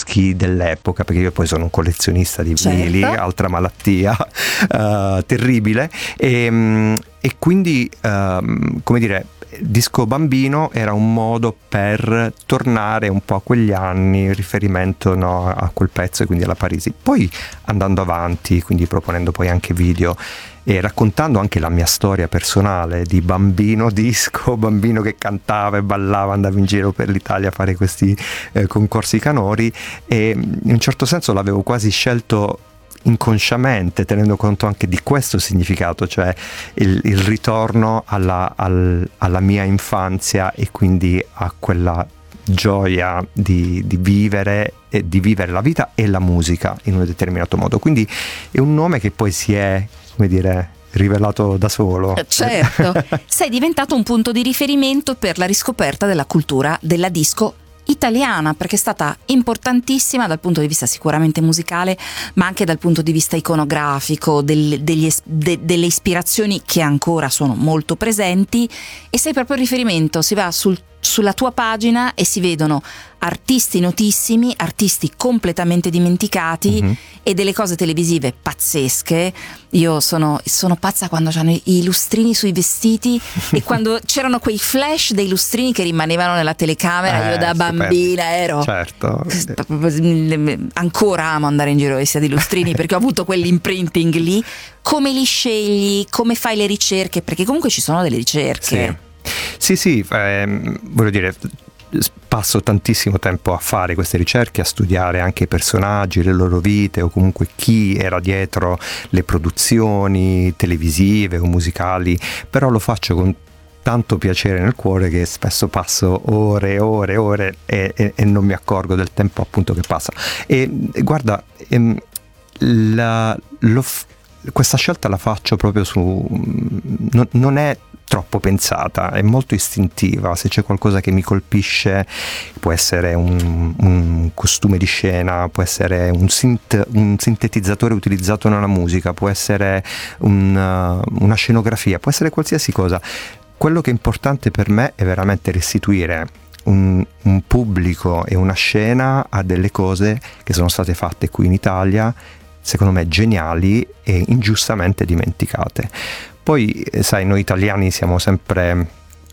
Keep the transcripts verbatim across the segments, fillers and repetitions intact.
dischi dell'epoca, perché io poi sono un collezionista di vinili, certo. altra malattia uh, terribile, e, e quindi um, come dire, Disco Bambino era un modo per tornare un po' a quegli anni, in riferimento, no, a quel pezzo e quindi alla Parisi. Poi andando avanti, quindi proponendo poi anche video e raccontando anche la mia storia personale di bambino disco, bambino che cantava e ballava, andava in giro per l'Italia a fare questi eh, concorsi canori, e in un certo senso l'avevo quasi scelto inconsciamente, tenendo conto anche di questo significato, cioè il, il ritorno alla, al, alla mia infanzia e quindi a quella gioia di, di vivere e di vivere la vita e la musica in un determinato modo. Quindi è un nome che poi si è, come dire, rivelato da solo. Certo, sei diventato un punto di riferimento per la riscoperta della cultura della disco italiana, perché è stata importantissima dal punto di vista sicuramente musicale, ma anche dal punto di vista iconografico, del, degli es, de, delle ispirazioni che ancora sono molto presenti, e sei proprio il riferimento. Si va sul, sulla tua pagina e si vedono artisti notissimi, artisti completamente dimenticati, mm-hmm. e delle cose televisive pazzesche. Io sono, sono pazza quando c'hanno i lustrini sui vestiti e quando c'erano quei flash dei lustrini che rimanevano nella telecamera. Eh, io da bambina ero, certo, ancora amo andare in giro vestita di lustrini perché ho avuto quell'imprinting lì. Come li scegli? Come fai le ricerche? Perché comunque ci sono delle ricerche. Sì, sì, sì ehm, voglio dire, passo tantissimo tempo a fare queste ricerche, a studiare anche i personaggi, le loro vite, o comunque chi era dietro le produzioni televisive o musicali, però lo faccio con tanto piacere nel cuore che spesso passo ore e ore e ore e, e, e non mi accorgo del tempo appunto che passa. E guarda, ehm, la, lo, questa scelta la faccio proprio su, non, non è troppo pensata, è molto istintiva. Se c'è qualcosa che mi colpisce, può essere un, un costume di scena, può essere un, synth, un sintetizzatore utilizzato nella musica, può essere un, uh, una scenografia, può essere qualsiasi cosa. Quello che è importante per me è veramente restituire un, un pubblico e una scena a delle cose che sono state fatte qui in Italia, secondo me geniali e ingiustamente dimenticate. Poi, sai, noi italiani siamo sempre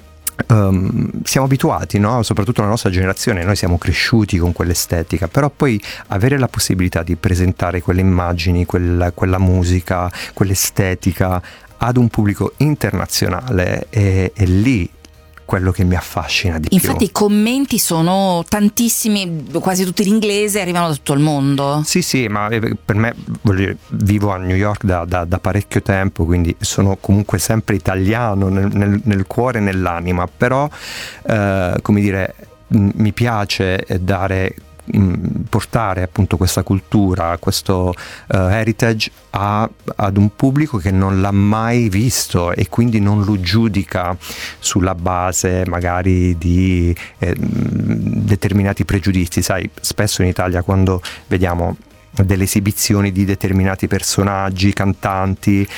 um, siamo abituati, no? Soprattutto la nostra generazione, noi siamo cresciuti con quell'estetica, però poi avere la possibilità di presentare quelle immagini, quella, quella musica, quell'estetica ad un pubblico internazionale è, è lì quello che mi affascina di Infatti più. I commenti sono tantissimi, quasi tutti in inglese, arrivano da tutto il mondo. Sì, sì, ma per me, voglio dire, vivo a New York da, da, da parecchio tempo, quindi sono comunque sempre italiano nel, nel, nel cuore e nell'anima, però eh, come dire, mi piace dare, portare appunto questa cultura, questo uh, heritage a, ad un pubblico che non l'ha mai visto e quindi non lo giudica sulla base magari di eh, determinati pregiudizi. Sai, spesso in Italia quando vediamo delle esibizioni di determinati personaggi, cantanti,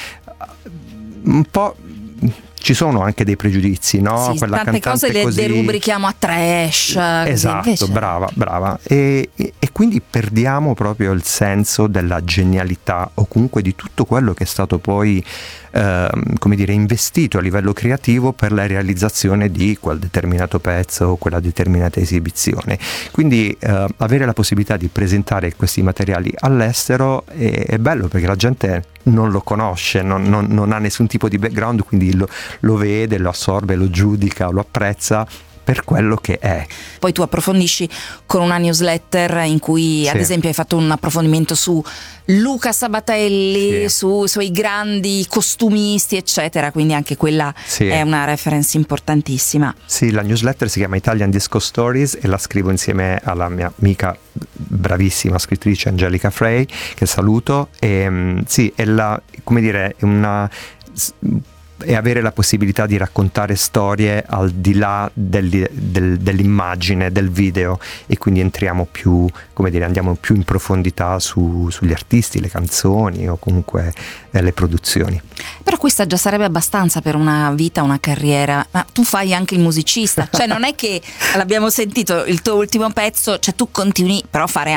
un po' ci sono anche dei pregiudizi, no? Sì, Quella tante cose le così... derubrichiamo a trash. Esatto, invece... brava, brava. E, e, e quindi perdiamo proprio il senso della genialità o comunque di tutto quello che è stato poi, eh, come dire, investito a livello creativo per la realizzazione di quel determinato pezzo o quella determinata esibizione. Quindi eh, avere la possibilità di presentare questi materiali all'estero è, è bello, perché la gente non lo conosce, non, non, non ha nessun tipo di background, quindi lo, lo vede, lo assorbe, lo giudica, lo apprezza per quello che è. Poi tu approfondisci con una newsletter in cui, sì, ad esempio hai fatto un approfondimento su Luca Sabatelli, sì, su sui grandi costumisti eccetera, quindi anche quella, sì, è una reference importantissima. Sì, la newsletter si chiama Italian Disco Stories e la scrivo insieme alla mia amica bravissima scrittrice Angelica Frey, che saluto, e sì, è la, come dire, è una e avere la possibilità di raccontare storie al di là del, del, dell'immagine, del video, e quindi entriamo più, come dire, andiamo più in profondità su, sugli artisti, le canzoni o comunque eh, le produzioni. Però questa già sarebbe abbastanza per una vita, una carriera, ma tu fai anche il musicista, cioè non è che l'abbiamo sentito il tuo ultimo pezzo, cioè tu continui però a fare